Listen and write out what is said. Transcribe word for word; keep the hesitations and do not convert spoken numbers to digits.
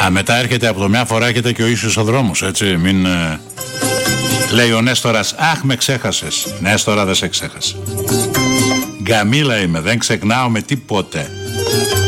Α, μετά έρχεται από το μια φορά, έρχεται και ο ίσιος ο δρόμος, έτσι, μην... Ε... Λέει ο Νέστορας, αχ με ξέχασες. Νέστορα δεν σε ξέχασε. Γκαμίλα είμαι, δεν ξεχνάω με τίποτε.